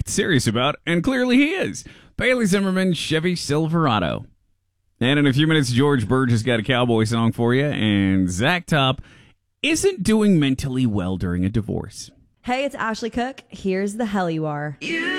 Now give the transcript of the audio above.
act serious about, and clearly he is. Bailey Zimmerman, Chevy Silverado. And in a few minutes, George Burge has got a cowboy song for you, and Zach Top isn't doing mentally well during a divorce. Hey, it's Ashley Cook. Here's the hell you are.